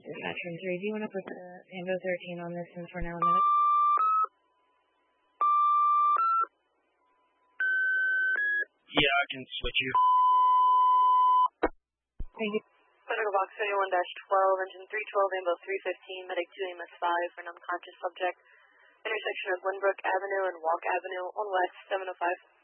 Attachment 3, do you want to put the Ando 13 on this and for now a minute? Yeah, I can switch you. Thank you. Medical Box 31-12, engine 312, Ambo 315, medic 2 AMS 5 for an unconscious subject. Intersection of Winbrook Avenue and Walk Avenue on West 705.